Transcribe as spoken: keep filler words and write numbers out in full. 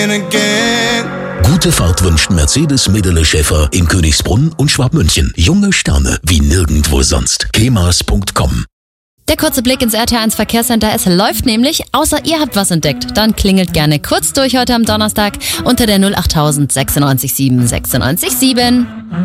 Gute Fahrt wünscht Mercedes Medele Schäfer in Königsbrunn und Schwabmünchen. Junge Sterne wie nirgendwo sonst. kemas punkt com. Der kurze Blick ins R T eins Verkehrscenter. Es läuft nämlich, außer ihr habt was entdeckt. Dann klingelt gerne kurz durch heute am Donnerstag unter der null acht null null sechsundneunzig sieben sechsundneunzig sieben.